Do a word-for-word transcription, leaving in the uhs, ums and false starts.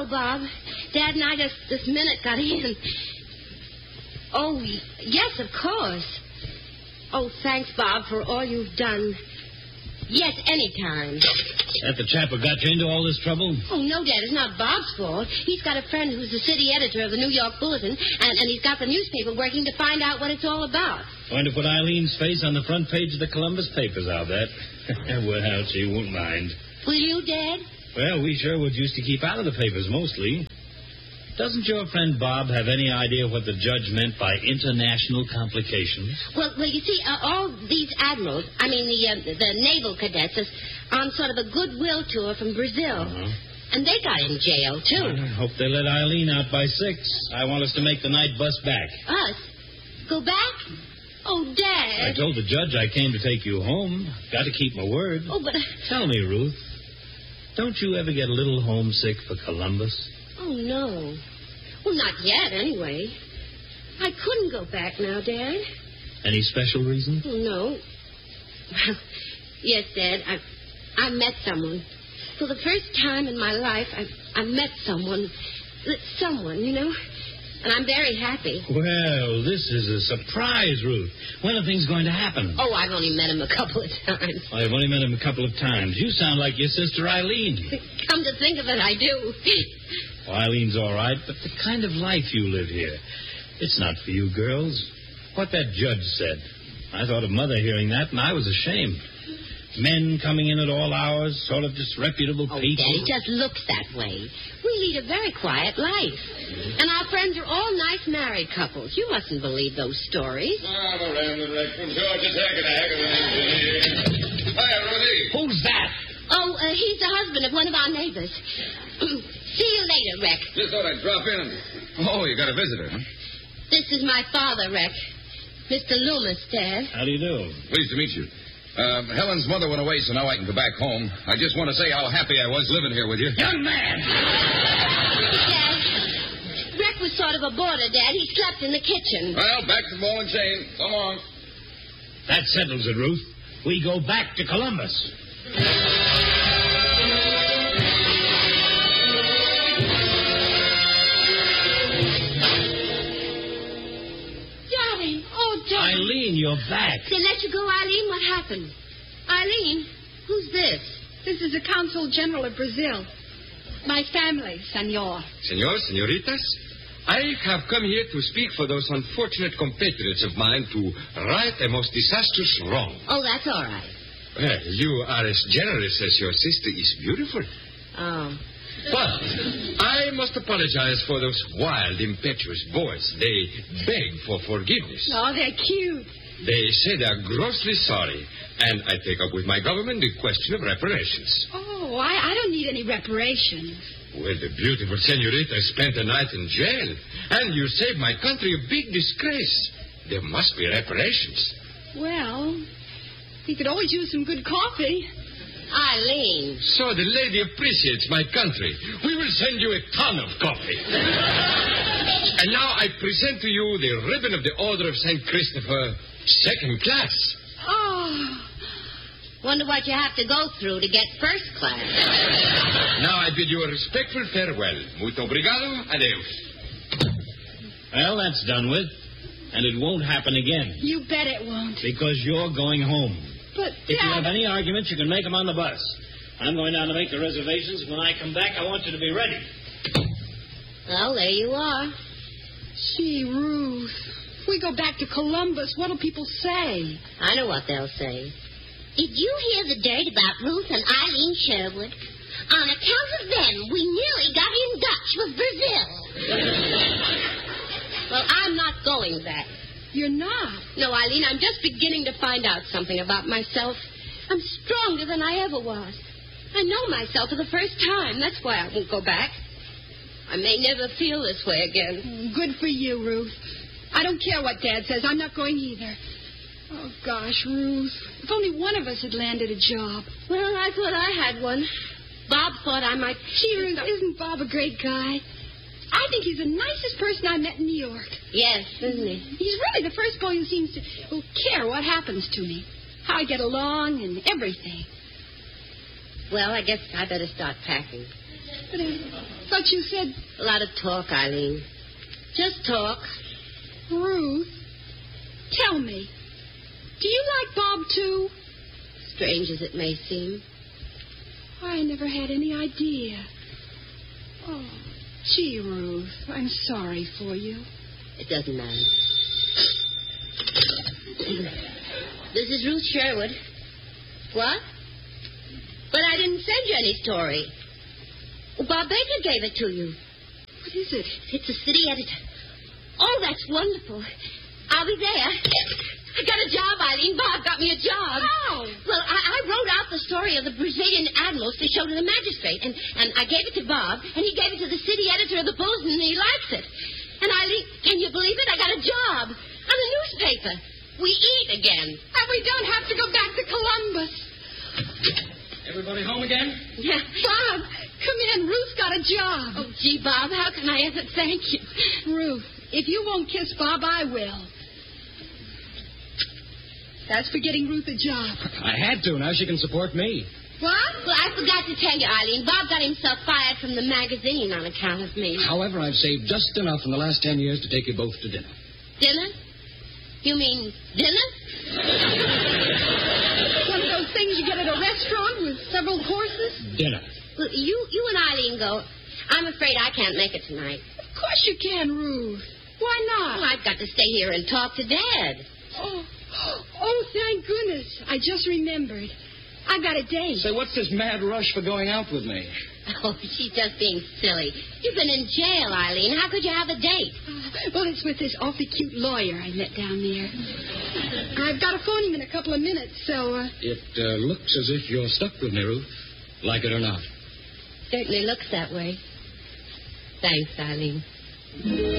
Bob. Dad and I just this minute got in. Oh, yes, of course. Oh, thanks, Bob, for all you've done. Yes, anytime. That the chap who got you into all this trouble? Oh, no, Dad, it's not Bob's fault. He's got a friend who's the city editor of the New York Bulletin, and, and he's got the newspaper working to find out what it's all about. Going to put Eileen's face on the front page of the Columbus papers, I'll bet. Well, she won't mind. Will you, Dad? Well, we Sherwoods used to keep out of the papers mostly. Doesn't your friend Bob have any idea what the judge meant by international complications? Well, well, you see, uh, all these admirals, I mean the uh, the naval cadets, is on sort of a goodwill tour from Brazil. Uh-huh. And they got in jail, too. I hope they let Eileen out by six. I want us to make the night bus back. Us? Go back? Oh, Dad. I told the judge I came to take you home. Got to keep my word. Oh, but... Tell me, Ruth, don't you ever get a little homesick for Columbus? Oh, no. Well, not yet, anyway. I couldn't go back now, Dad. Any special reason? Oh, no. Well, yes, Dad, I, I met someone. For the first time in my life, I, I met someone. Someone, you know. And I'm very happy. Well, this is a surprise, Ruth. When are things going to happen? Oh, I've only met him a couple of times. I've only met him a couple of times. You sound like your sister Eileen. Come to think of it, I do. Well, Eileen's all right, but the kind of life you live here, it's not for you girls. What that judge said. I thought of Mother hearing that, and I was ashamed. Men coming in at all hours, sort of disreputable oh, people. Daddy, just looks that way. We lead a very quiet life. And our friends are all nice married couples. You mustn't believe those stories. Ah, Miranda, from Georgia, take it, Hi, Rudy. Who's that? Oh, uh, he's the husband of one of our neighbors. See you later, Rex. Just thought I'd drop in. Oh, you got a visitor, huh? This is my father, Rex. Mister Loomis, Dad. How do you do? Pleased to meet you. Uh, Helen's mother went away, so now I can go back home. I just want to say how happy I was living here with you. Young man! Dad, Rex was sort of a boarder, Dad. He slept in the kitchen. Well, back to ball and chain. So long. That settles it, Ruth. We go back to Columbus. Daddy! Oh, Daddy! Eileen, you're back. They let you go, Eileen? What happened? Eileen, who's this? This is the Consul General of Brazil. My family, senor. Senor, senoritas, I have come here to speak for those unfortunate compatriots of mine to right a most disastrous wrong. Oh, that's all right. Well, you are as generous as your sister is beautiful. Oh. But I must apologize for those wild, impetuous boys. They beg for forgiveness. Oh, they're cute. They say they're grossly sorry, and I take up with my government the question of reparations. Oh, I, I don't need any reparations. Well, the beautiful senorita spent a night in jail, and you saved my country a big disgrace. There must be reparations. Well, we could always use some good coffee. Eileen. So the lady appreciates my country. We will send you a ton of coffee. And now I present to you the ribbon of the Order of Saint Christopher, second class. Oh. Wonder what you have to go through to get first class. Now I bid you a respectful farewell. Muito obrigado. Adeus. Well, that's done with. And it won't happen again. You bet it won't. Because you're going home. But, If Dad... you have any arguments, you can make them on the bus. I'm going down to make the reservations. When I come back, I want you to be ready. Well, there you are. Gee, Ruth. If we go back to Columbus, what'll people say? I know what they'll say. Did you hear the dirt about Ruth and Eileen Sherwood? On account of them, we nearly got in Dutch with Brazil. Well, I'm not going back. You're not. No, Eileen, I'm just beginning to find out something about myself. I'm stronger than I ever was. I know myself for the first time. That's why I won't go back. I may never feel this way again. Good for you, Ruth. I don't care what Dad says. I'm not going either. Oh, gosh, Ruth. If only one of us had landed a job. Well, I thought I had one. Bob thought I might... Gee, Ruth, isn't Bob a great guy? I think he's the nicest person I met in New York. Yes, isn't he? He's really the first boy who seems to well, care what happens to me. How I get along and everything. Well, I guess I better start packing. But I thought you said... A lot of talk, Eileen. Just talk. Ruth, tell me, do you like Bob, too? Strange as it may seem. I never had any idea. Oh, gee, Ruth, I'm sorry for you. It doesn't matter. This is Ruth Sherwood. What? But I didn't send you any story. Well, Bob Baker gave it to you. What is it? It's a city editor. Oh, that's wonderful. I'll be there. I got a job, Eileen. Bob got me a job. How? Well, I, I wrote out the story of the Brazilian admirals to show to the magistrate, and, and I gave it to Bob, and he gave it to the city editor of the Bulletin, and he likes it. And Eileen, can you believe it? I got a job on a newspaper. We eat again. And we don't have to go back to Columbus. Everybody home again? Yeah. Bob, come in. Ruth's got a job. Oh, gee, Bob, how can I ever thank you? Ruth, if you won't kiss Bob, I will. That's for getting Ruth a job. I had to. Now she can support me. What? Well, I forgot to tell you, Eileen. Bob got himself fired from the magazine on account of me. However, I've saved just enough in the last ten years to take you both to dinner. Dinner? You mean dinner? One of those things you get at a restaurant with several courses? Dinner. Well, you, you and Eileen go. I'm afraid I can't make it tonight. Of course you can, Ruth. Why not? Well, I've got to stay here and talk to Dad. Oh, oh, thank goodness. I just remembered. I got a date. Say, what's this mad rush for going out with me? Oh, she's just being silly. You've been in jail, Eileen. How could you have a date? Uh, well, it's with this awfully cute lawyer I met down there. I've got to phone him in a couple of minutes, so... Uh... It uh, looks as if you're stuck with me, Ruth. Like it or not. Certainly looks that way. Thanks, Eileen.